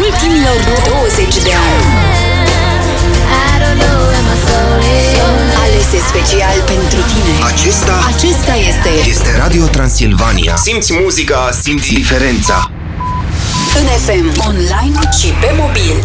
ultimilor 20 de ani. Alese special pentru tine. Acesta este Radio Transilvania. Simți muzica, simți diferența. în FM, online și pe mobil.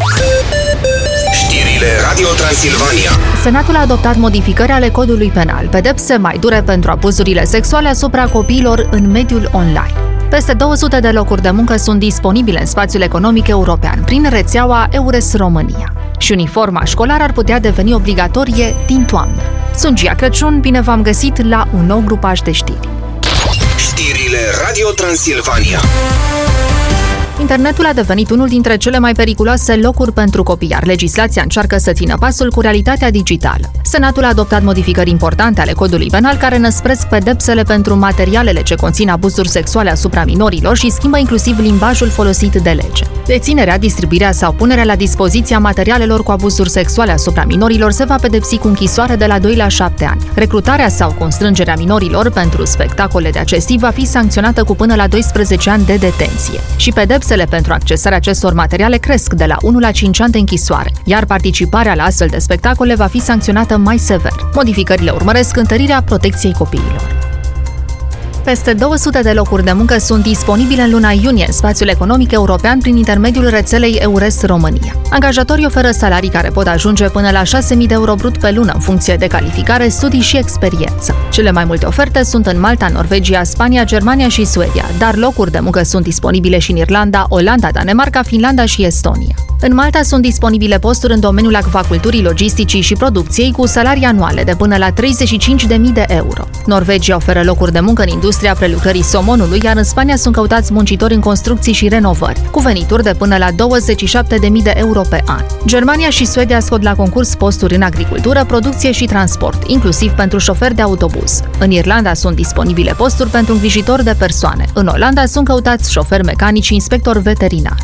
Știrile Radio Transilvania. Senatul a adoptat modificări ale codului penal, pedepse mai dure pentru abuzurile sexuale asupra copiilor în mediul online. Peste 200 de locuri de muncă sunt disponibile în spațiul economic european, prin rețeaua EURES România. Și uniforma școlară ar putea deveni obligatorie din toamnă. Sunt Gia Crăciun, bine v-am găsit la un nou grupaj de știri. Știrile Radio Transilvania. Internetul a devenit unul dintre cele mai periculoase locuri pentru copii, iar legislația încearcă să țină pasul cu realitatea digitală. Senatul a adoptat modificări importante ale codului penal care năspresc pedepsele pentru materialele ce conțin abuzuri sexuale asupra minorilor și schimbă inclusiv limbajul folosit de lege. Deținerea, distribuirea sau punerea la dispoziția materialelor cu abuzuri sexuale asupra minorilor se va pedepsi cu închisoare de la 2 la 7 ani. Recrutarea sau constrângerea minorilor pentru spectacole de acest tip va fi sancționată cu până la 12 ani de detenție. Și pedepsele pentru accesarea acestor materiale cresc de la 1 la 5 ani de închisoare, iar participarea la astfel de spectacole va fi sancționată mai sever. Modificările urmăresc întărirea protecției copiilor. Peste 200 de locuri de muncă sunt disponibile în luna iunie în spațiul economic european prin intermediul rețelei EURES România. Angajatorii oferă salarii care pot ajunge până la 6.000 de euro brut pe lună în funcție de calificare, studii și experiență. Cele mai multe oferte sunt în Malta, Norvegia, Spania, Germania și Suedia, dar locuri de muncă sunt disponibile și în Irlanda, Olanda, Danemarca, Finlanda și Estonia. În Malta sunt disponibile posturi în domeniul acvaculturii, logisticii și producției cu salarii anuale de până la 35.000 de euro. Norvegia oferă locuri de muncă în industria prelucrării somonului, iar în Spania sunt căutați muncitori în construcții și renovări, cu venituri de până la 27.000 de euro pe an. Germania și Suedia scot la concurs posturi în agricultură, producție și transport, inclusiv pentru șoferi de autobuz. În Irlanda sunt disponibile posturi pentru îngrijitori de persoane. În Olanda sunt căutați șoferi mecanici și inspectori veterinari.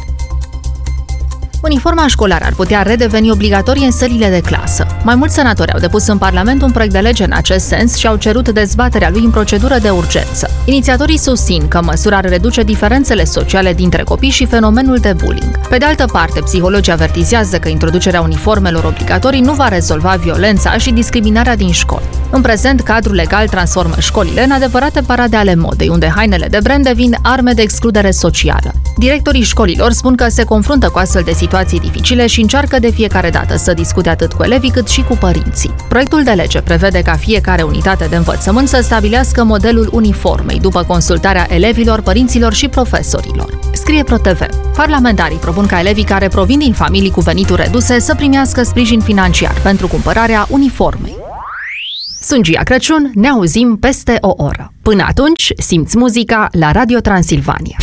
Uniforma școlară ar putea redeveni obligatorie în sălile de clasă. Mai mulți senatori au depus în Parlament un proiect de lege în acest sens și au cerut dezbaterea lui în procedură de urgență. Inițiatorii susțin că măsura ar reduce diferențele sociale dintre copii și fenomenul de bullying. Pe de altă parte, psihologii avertizează că introducerea uniformelor obligatorii nu va rezolva violența și discriminarea din școli. În prezent, cadrul legal transformă școlile în adevărate parade ale modei, unde hainele de brand devin arme de excludere socială. Directorii școlilor spun că se confruntă cu astfel de situații dificile și încearcă de fiecare dată să discute atât cu elevii cât și cu părinții. Proiectul de lege prevede ca fiecare unitate de învățământ să stabilească modelul uniformei după consultarea elevilor, părinților și profesorilor. Scrie ProTV. Parlamentarii propun ca elevii care provin din familii cu venituri reduse să primească sprijin financiar pentru cumpărarea uniformei. Sunt Gia Crăciun, ne auzim peste o oră. Până atunci, simți muzica la Radio Transilvania.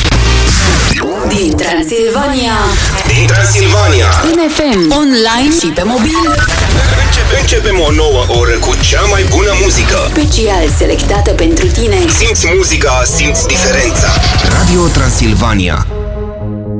Din Transilvania. În FM, online și pe mobil. Începem o nouă oră cu cea mai bună muzică. Special selectată pentru tine. Simți muzica, simți diferența. Radio Transilvania.